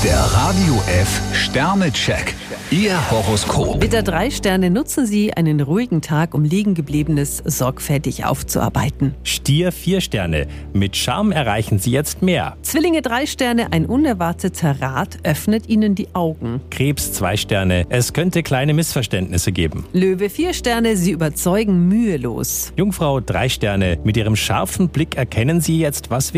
Der Radio F Sternecheck. Ihr Horoskop. Widder 3 Sterne, nutzen Sie einen ruhigen Tag, um Liegengebliebenes sorgfältig aufzuarbeiten. Stier 4 Sterne. Mit Charme erreichen Sie jetzt mehr. Zwillinge 3 Sterne, ein unerwarteter Rat öffnet Ihnen die Augen. Krebs 2 Sterne. Es könnte kleine Missverständnisse geben. Löwe 4 Sterne, Sie überzeugen mühelos. Jungfrau 3 Sterne. Mit Ihrem scharfen Blick erkennen Sie jetzt, was